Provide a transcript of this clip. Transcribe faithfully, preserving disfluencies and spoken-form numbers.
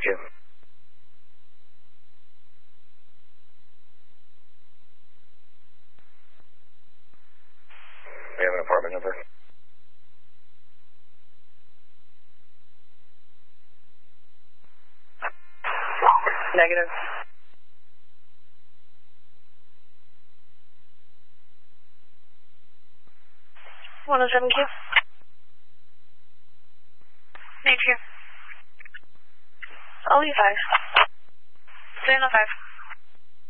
Q. We have an apartment number. Negative. one oh seven Q. Nature. I'll leave five. seven oh five.